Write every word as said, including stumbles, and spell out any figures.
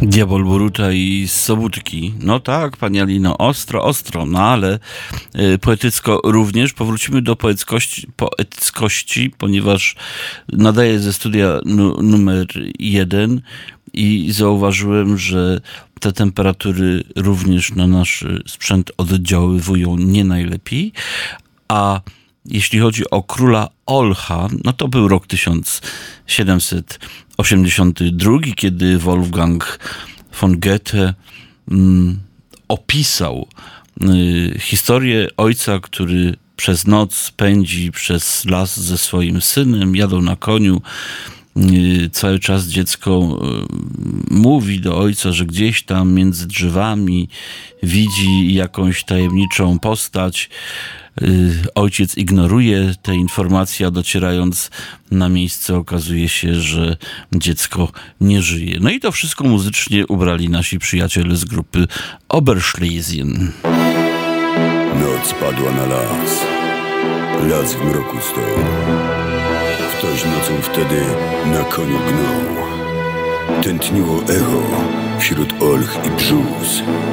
Diabol Boruta i Sobótki. No tak, pani Alino, ostro, ostro, no ale y, poetycko również. Powrócimy do poetyckości, poetyckości, ponieważ nadaję ze studia nu, numer jeden i zauważyłem, że te temperatury również na nasz sprzęt oddziaływują nie najlepiej, a jeśli chodzi o króla Olcha, no to był rok tysiąc siedemset osiemdziesiąty drugi, kiedy Wolfgang von Goethe mm, opisał y, historię ojca, który przez noc pędzi przez las ze swoim synem, jadą na koniu. Y, cały czas dziecko y, mówi do ojca, że gdzieś tam między drzewami widzi jakąś tajemniczą postać. Ojciec ignoruje te informacje, a docierając na miejsce okazuje się, że dziecko nie żyje. No i to wszystko muzycznie ubrali nasi przyjaciele z grupy Oberschlesien. Noc padła na las. Las w mroku stał. Ktoś nocą wtedy na koniu gnał. Tętniło echo wśród olch i brzus.